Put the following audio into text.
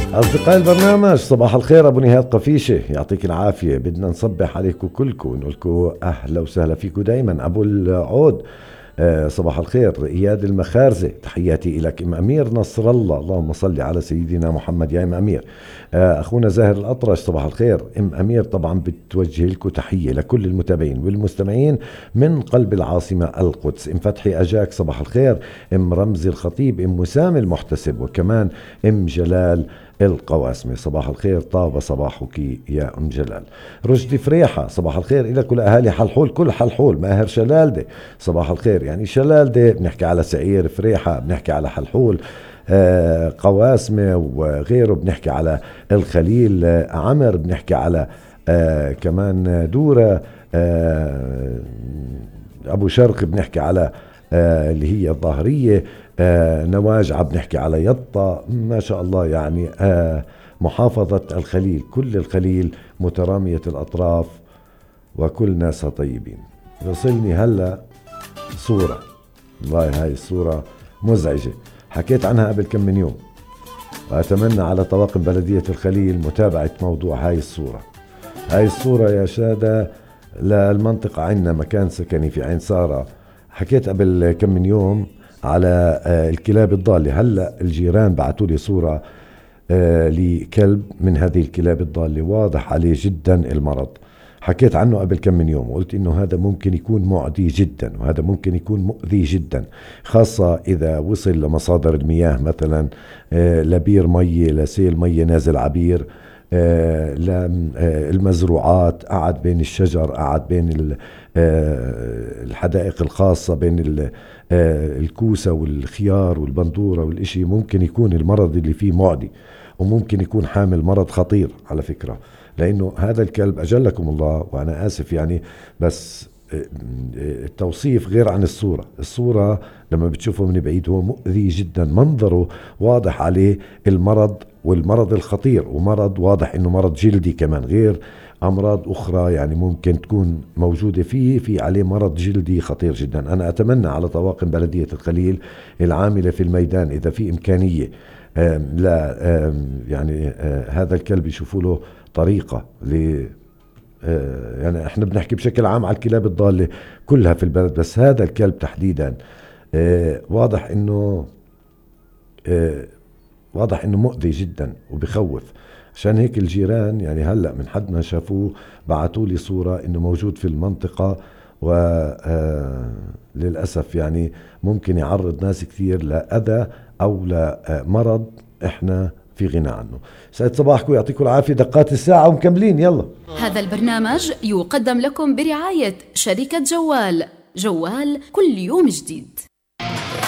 أصدقاء البرنامج صباح الخير، أبو نهاد قفيشة يعطيك العافية. بدنا نصبح عليكم كلكم ونقول لكم أهلا وسهلا فيكم دايما. أبو العود صباح الخير. إياد المخارزة تحياتي لك. إم أمير نصر الله، اللهم صل على سيدنا محمد يا إم أمير. أخونا زاهر الأطرش صباح الخير. إم أمير طبعا بتوجه لكم تحية لكل المتابعين والمستمعين من قلب العاصمة القدس. إم فتحي أجاك صباح الخير. إم رمزي الخطيب. إم وسام المحتسب. وكمان إم جلال القواسمي صباح الخير. طاب صباحك يا أم جلال. رشدي فريحة صباح الخير إلك ولأهالي حلحول، كل حلحول. ماهر شلالدة صباح الخير. يعني شلالدة بنحكي على سعير، فريحة بنحكي على حلحول، قواسمة وغيره بنحكي على الخليل، عمر بنحكي على كمان دورة، أبو شرق بنحكي على اللي هي الظاهرية، نواجع بنحكي على يطا، ما شاء الله. يعني محافظة الخليل، كل الخليل مترامية الأطراف وكل ناسها طيبين. وصلني هلأ صورة، والله هاي الصورة مزعجة، حكيت عنها قبل كم من يوم، وأتمنى على طواقم بلدية الخليل متابعة موضوع هاي الصورة. هاي الصورة يا شادة للمنطقة عندنا مكان سكني في عين سارة. حكيت قبل كم من يوم على الكلاب الضالة. هلأ الجيران بعثوا لي صورة لكلب من هذه الكلاب الضالة، واضح عليه جدا المرض. حكيت عنه قبل كم من يوم وقلت انه هذا ممكن يكون معدي جدا، وهذا ممكن يكون مؤذي جدا، خاصة اذا وصل لمصادر المياه، مثلا لبير مية، لسيل مية نازل عبير، المزروعات، قعد بين الشجر، قعد بين الحدائق الخاصة، بين الكوسة والخيار والبندورة والإشي. ممكن يكون المرض اللي فيه معدي، وممكن يكون حامل مرض خطير على فكرة. لأنه هذا الكلب أجلكم الله، وأنا آسف يعني، بس التوصيف غير عن الصورة. الصورة لما بتشوفه من بعيد هو مؤذي جدا، منظره واضح عليه المرض، والمرض الخطير، ومرض واضح انه مرض جلدي كمان، غير امراض اخرى يعني ممكن تكون موجودة فيه، في عليه مرض جلدي خطير جدا. انا اتمنى على طواقم بلدية الخليل العاملة في الميدان اذا في امكانية لا يعني هذا الكلب يشوفوا له طريقة يعني احنا بنحكي بشكل عام على الكلاب الضالة كلها في البلد، بس هذا الكلب تحديدا واضح انه مؤذي جدا وبخوف. عشان هيك الجيران يعني هلأ من حد ما شافوه بعثوا لي صورة انه موجود في المنطقة، وللأسف يعني ممكن يعرض ناس كثير لأذى او لمرض احنا في غنى عنه. سعد صباحكم، يعطيكم العافية. دقات الساعة ومكملين، يلا. هذا البرنامج يقدم لكم برعاية شركة جوال كل يوم جديد.